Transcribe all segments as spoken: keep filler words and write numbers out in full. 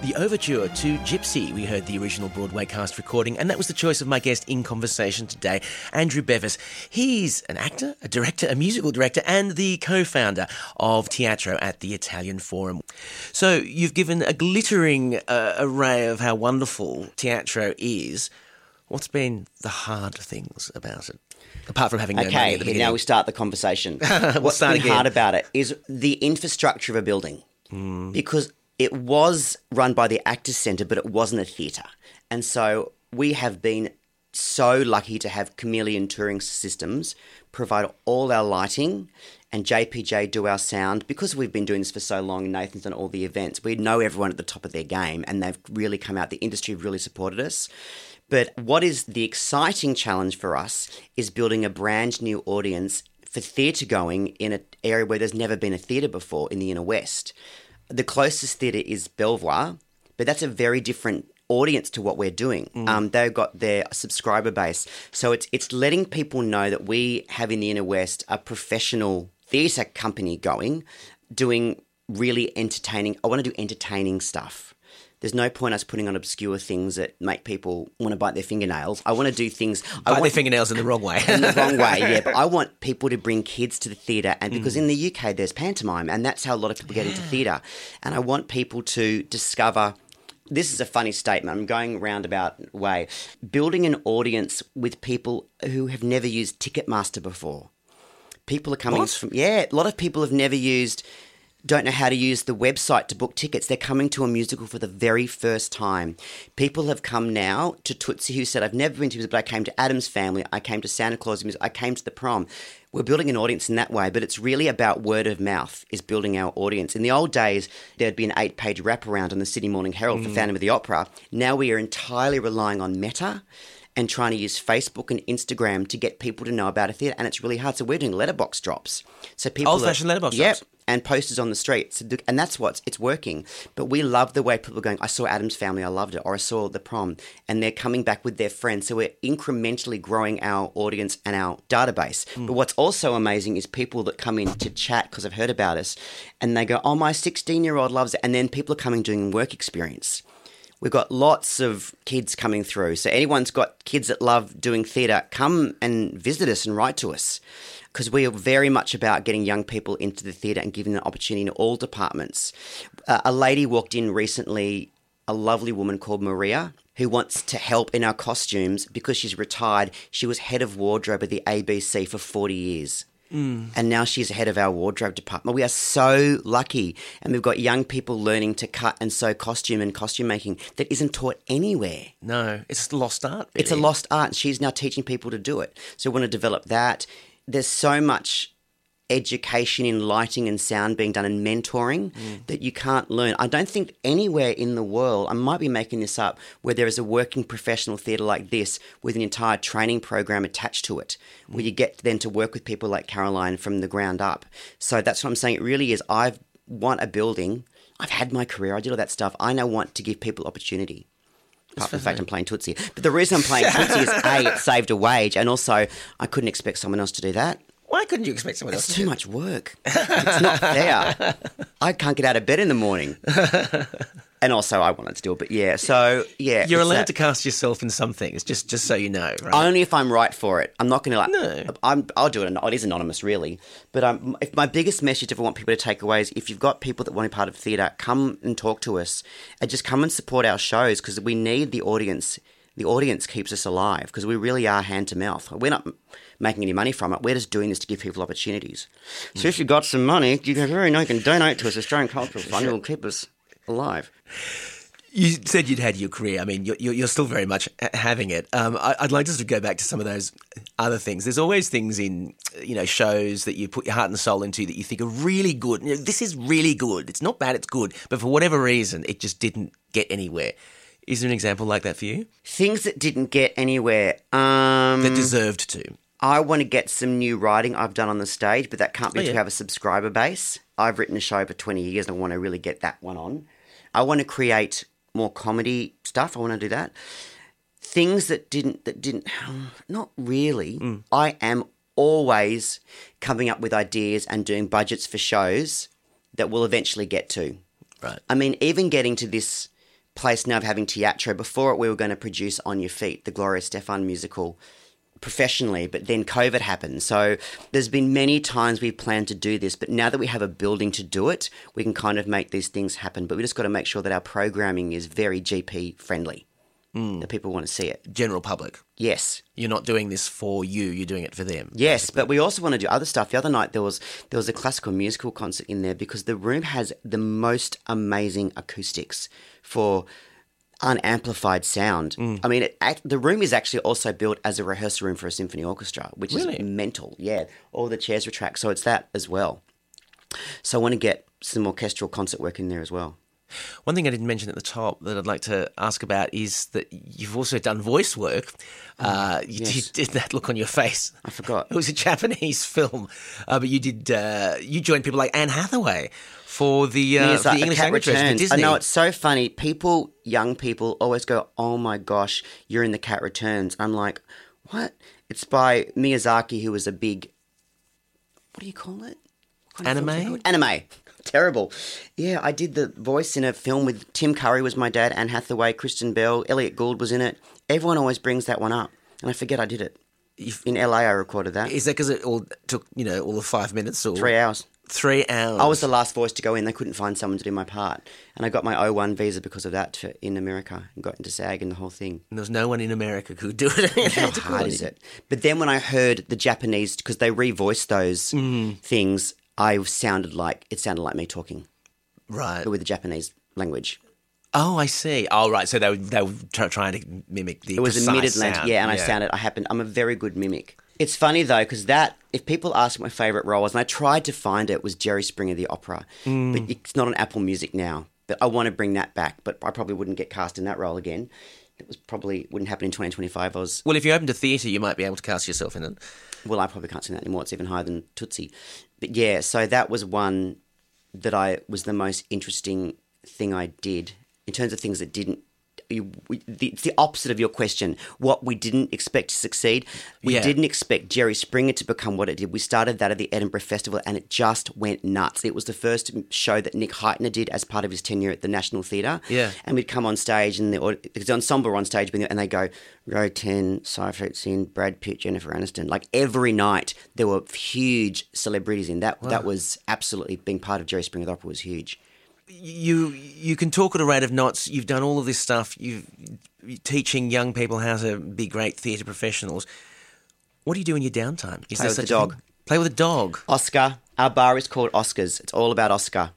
The overture to Gypsy. We heard the original Broadway cast recording, and that was the choice of my guest in conversation today, Andrew Bevis. He's an actor, a director, a musical director, and the co-founder of Teatro at the Italian Forum. So you've given a glittering uh, array of how wonderful Teatro is. What's been the hard things about it? Apart from having no money at the Okay, beginning. now we start the conversation. We'll What's start been again. hard about it is the infrastructure of a building. Mm. Because it was run by the Actors Centre, but it wasn't a theatre. And so we have been so lucky to have Chameleon Touring Systems provide all our lighting and J P J do our sound. Because we've been doing this for so long, Nathan's done all the events, we know everyone at the top of their game and they've really come out. The industry really supported us. But what is the exciting challenge for us is building a brand new audience for theatre going in an area where there's never been a theatre before in the inner west. The closest theatre is Belvoir, but that's a very different audience to what we're doing. Mm. Um, they've got their subscriber base. So it's it's letting people know that we have in the inner west a professional theatre company going, doing really entertaining. I want to do entertaining stuff. There's no point us putting on obscure things that make people want to bite their fingernails. I want to do things... Bite I want, their fingernails in the wrong way. in the wrong way, yeah. But I want people to bring kids to the theatre, and because mm. in the U K there's pantomime, and that's how a lot of people get into theatre. And I want people to discover... This is a funny statement. I'm going roundabout way. Building an audience with people who have never used Ticketmaster before. People are coming What? from... Yeah, a lot of people have never used... don't know how to use the website to book tickets. They're coming to a musical for the very first time. People have come now to Tootsie who said, I've never been to musical, but I came to Addams Family, I came to Santa Claus music, I came to the prom. We're building an audience in that way, but it's really about word of mouth is building our audience. In the old days, there'd be an eight-page wraparound on the Sydney Morning Herald mm. for Phantom of the Opera. Now we are entirely relying on Meta and trying to use Facebook and Instagram to get people to know about a theatre, and it's really hard. So we're doing letterbox drops. So people Old-fashioned letterbox yep, drops. And posters on the street. So, and that's what's it's working. But we love the way people are going, I saw Addams Family, I loved it, or I saw The Prom, and they're coming back with their friends. So we're incrementally growing our audience and our database. Mm. But what's also amazing is people that come in to chat because I've heard about us, and they go, oh, my sixteen-year-old loves it. And then people are coming doing work experience. We've got lots of kids coming through. So anyone's got kids that love doing theatre, come and visit us and write to us, because we are very much about getting young people into the theatre and giving them an opportunity in all departments. Uh, a lady walked in recently, a lovely woman called Maria, who wants to help in our costumes because she's retired. She was head of wardrobe at the A B C for forty years. Mm. And now she's head of our wardrobe department. We are so lucky. And we've got young people learning to cut and sew costume and costume making that isn't taught anywhere. No, it's a lost art. Really. It's a lost art. And she's now teaching people to do it. So we want to develop that. There's so much education in lighting and sound being done and mentoring mm. that you can't learn. I don't think anywhere in the world, I might be making this up, where there is a working professional theatre like this with an entire training program attached to it, mm. where you get then to work with people like Caroline from the ground up. So that's what I'm saying. It really is, I want a building. I've had my career. I did all that stuff. I now want to give people opportunity. Apart from the fact I'm playing Tootsie. But the reason I'm playing Tootsie is, A, it saved a wage, and also I couldn't expect someone else to do that. Why couldn't you expect someone else It's to too do much work. It's not fair. I can't get out of bed in the morning. And also I wanted to do it, but yeah. So, yeah. You're allowed that. to cast yourself in some things, just just so you know, right? Only if I'm right for it. I'm not going to like... No. I'm, I'll do it. It is anonymous, really. But um, if my biggest message if I want people to take away is if you've got people that want to be part of theatre, come and talk to us. And just come and support our shows because we need the audience. The audience keeps us alive because we really are hand to mouth. We're not making any money from it. We're just doing this to give people opportunities. So if you've got some money, you can very know you can donate to us, Australian Cultural Fund. It will keep us alive. You said you'd had your career. I mean, you're, you're still very much having it. Um, I, I'd like us to go back to some of those other things. There's always things in, you know, shows that you put your heart and soul into that you think are really good. You know, this is really good. It's not bad, it's good. But for whatever reason, it just didn't get anywhere. Is there an example like that for you? Things that didn't get anywhere. Um, that deserved to. I want to get some new writing I've done on the stage, but that can't be oh, yeah. to have a subscriber base. I've written a show for twenty years and I want to really get that one on. I want to create more comedy stuff. I want to do that. Things that didn't, that didn't, not really. Mm. I am always coming up with ideas and doing budgets for shows that we'll eventually get to. Right. I mean, even getting to this place now of having teatro. Before it, we were going to produce On Your Feet, the Gloria Stefan musical, professionally, but then COVID happened. So there's been many times we've planned to do this, but now that we have a building to do it, we can kind of make these things happen. But we just got to make sure that our programming is very G P friendly, mm. that people want to see it. General public. Yes. You're not doing this for you, you're doing it for them. Yes, basically. But we also want to do other stuff. The other night there was there was a classical musical concert in there because the room has the most amazing acoustics for unamplified sound. Mm. I mean, it, act, the room is actually also built as a rehearsal room for a symphony orchestra, which really? is mental. Yeah, all the chairs retract, so it's that as well. So I want to get some orchestral concert work in there as well. One thing I didn't mention at the top that I'd like to ask about is that you've also done voice work. Oh, uh, you yes. did, did that look on your face. I forgot. It was a Japanese film, uh, but you did. Uh, you joined people like Anne Hathaway for the, uh, yes, for like the English language version for I Disney. know, it's so funny. People, young people, always go, "Oh my gosh, you're in The Cat Returns." I'm like, what? It's by Miyazaki, who was a big. What do you call it? What kind of Anime. Anime. Terrible. Yeah, I did the voice in a film with Tim Curry was my dad, Anne Hathaway, Kristen Bell, Elliot Gould was in it. Everyone always brings that one up, and I forget I did it. If, in L A, I recorded that. Is that because it all took, you know, all the five minutes? Or Three hours. Three hours. I was the last voice to go in. They couldn't find someone to do my part, and I got my O one visa because of that to, in America and got into SAG and the whole thing. And there was no one in America who could do it. How hard is it? But then when I heard the Japanese, because they revoiced those mm. things, I sounded like it sounded like me talking. Right. But with the Japanese language. Oh, I see. Oh, right. So they were, they were try, trying to mimic the It was precise a mid sound. yeah, and yeah. I sounded, I happened, I'm a very good mimic. It's funny, though, because that, if people ask what my favourite role was, and I tried to find it, was Jerry Springer, the opera. Mm. But it's not on Apple Music now. But I want to bring that back, but I probably wouldn't get cast in that role again. It was probably, wouldn't happen in twenty twenty-five. I was... Well, if you opened a theatre, you might be able to cast yourself in it. Well, I probably can't sing that anymore. It's even higher than Tootsie. But yeah, so that was one that I was the most interesting thing I did in terms of things that didn't. You, we, the, it's the opposite of your question. What we didn't expect to succeed. We yeah. didn't expect Jerry Springer to become what it did. We started that at the Edinburgh Festival and it just went nuts. It was the first show that Nick Heitner did as part of his tenure at the National Theatre. Yeah. And we'd come on stage and the, the ensemble were on stage and they go, row ten, Seyfried Sin, Brad Pitt, Jennifer Aniston. Like every night there were huge celebrities in that. Wow. That was absolutely, being part of Jerry Springer the Opera was huge. You you can talk at a rate of knots. You've done all of this stuff. You've, you're teaching young people how to be great theatre professionals. What do you do in your downtime? Is Play with the dog. Play with a dog. Oscar. Our bar is called Oscars. It's all about Oscar.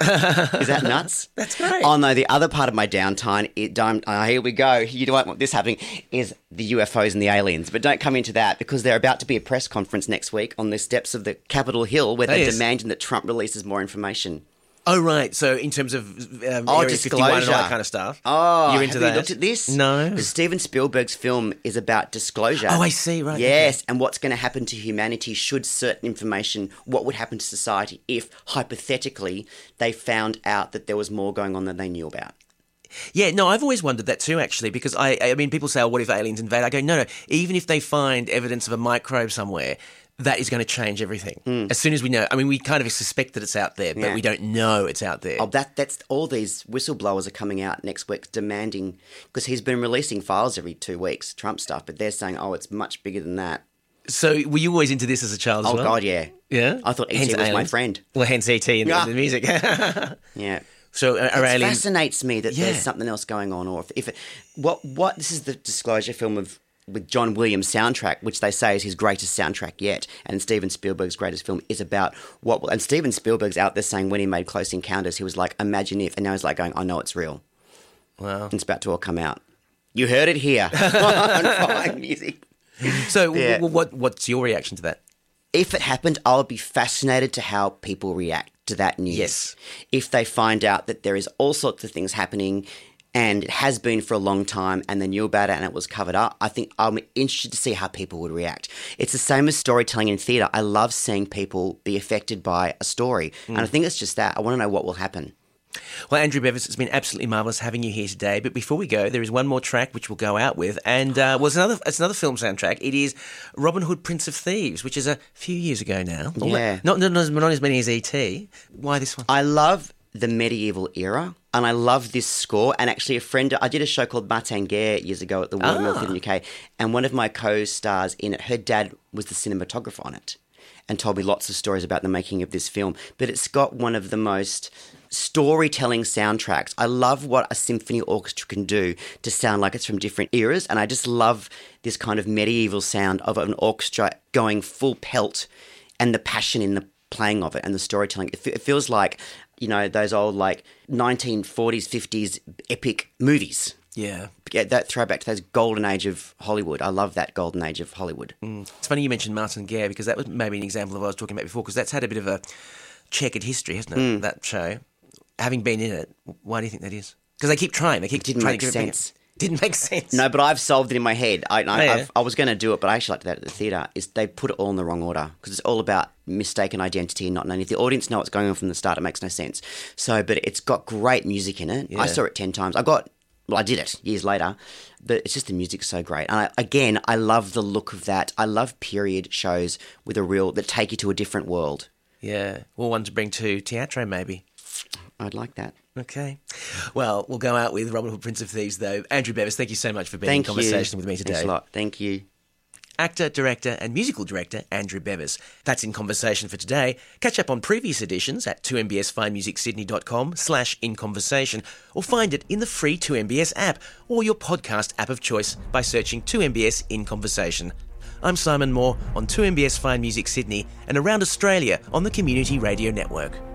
Is that nuts? That's great. Oh no, the other part of my downtime, it, um, uh, here we go, you don't want this happening, is the U F Os and the aliens. But don't come into that because they're about to be a press conference next week on the steps of the Capitol Hill where Oh, they're yes. demanding that Trump releases more information. Oh, right. So in terms of um, Oh, Area fifty-one and all disclosure. that kind of stuff. Oh, you're into have that? you looked at this? No. Because Steven Spielberg's film is about disclosure. Oh, I see, right. Yes, okay. and what's going to happen to humanity should certain information, what would happen to society if, hypothetically, they found out that there was more going on than they knew about. Yeah, no, I've always wondered that too, actually, because I, I mean, people say, oh, what if aliens invade? I go, no, no, even if they find evidence of a microbe somewhere, that is going to change everything. Mm. As soon as we know, I mean, we kind of suspect that it's out there, but Yeah. we don't know it's out there. Oh, that that's all these whistleblowers are coming out next week demanding, because he's been releasing files every two weeks, Trump stuff, but they're saying, oh, it's much bigger than that. So were you always into this as a child as Oh, well? God, yeah. Yeah? I thought E T Hence was my aliens. friend. Well, hence E T and Yeah. the, the music. Yeah. So are, are It aliens... fascinates me that Yeah. there's something else going on, or if, if it, what what this is the disclosure film of with John Williams soundtrack, which they say is his greatest soundtrack yet, and Steven Spielberg's greatest film is about what. And Steven Spielberg's out there saying when he made Close Encounters, he was like, "Imagine if," and now he's like going, "I know it's real." Wow. It's about to all come out. You heard it here on Fine Music. So Yeah. w- what what's your reaction to that? If it happened, I would be fascinated to how people react to that news. Yes. If they find out that there is all sorts of things happening and it has been for a long time and they knew about it and it was covered up, I think I'm interested to see how people would react. It's the same as storytelling in theatre. I love seeing people be affected by a story. Mm. And I think it's just that. I want to know what will happen. Well, Andrew Bevis, it's been absolutely marvellous having you here today. But before we go, there is one more track which we'll go out with. And, uh, well, it's another, it's another film soundtrack. It is Robin Hood, Prince of Thieves, which is a few years ago now. Yeah. Not, not, not, as, not as many as E T. Why this one? I love the medieval era. And I love this score. And actually, a friend, I did a show called Martin Guerre years ago at the Royal Milk in the U K. And one of my co-stars in it, her dad was the cinematographer on it and told me lots of stories about the making of this film. But it's got one of the most storytelling soundtracks. I love what a symphony orchestra can do to sound like it's from different eras. And I just love this kind of medieval sound of an orchestra going full pelt and the passion in the playing of it and the storytelling. It, it feels like, you know, those old like nineteen forties, fifties epic movies. Yeah. Get that throwback to those golden age of Hollywood. I love that golden age of Hollywood. Mm. It's funny you mentioned Martin Guerre because that was maybe an example of what I was talking about before because that's had a bit of a checkered history, hasn't it, mm. that show? Having been in it, why do you think that is? Because they keep trying. They keep it didn't trying make to sense. It didn't make sense. No, but I've solved it in my head. I, I, oh, yeah. I've, I was going to do it, but I actually liked that at the theatre. Is they put it all in the wrong order because it's all about mistaken identity and not knowing. If the audience know what's going on from the start, it makes no sense. So, but it's got great music in it. Yeah. I saw it ten times. I got, well, I did it years later, but it's just the music's so great. And I, again, I love the look of that. I love period shows with a real that take you to a different world. Yeah, well, one to bring to Teatro, maybe. I'd like that. Okay. Well, we'll go out with Robin Hood, Prince of Thieves, though. Andrew Bevis, thank you so much for being thank in conversation you. with me today. Thanks a lot. Thank you. Actor, director and musical director Andrew Bevis. That's In Conversation for today. Catch up on previous editions at two m b s fine music sydney dot com slash in conversation or find it in the free two M B S app or your podcast app of choice by searching two M B S In Conversation. I'm Simon Moore on two M B S Fine Music Sydney and around Australia on the Community Radio Network.